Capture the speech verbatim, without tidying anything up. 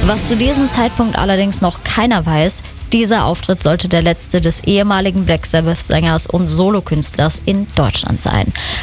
Was zu diesem Zeitpunkt allerdings noch keiner weiß, dieser Auftritt sollte der letzte des ehemaligen Black Sabbath-Sängers und Solokünstlers in Deutschland sein.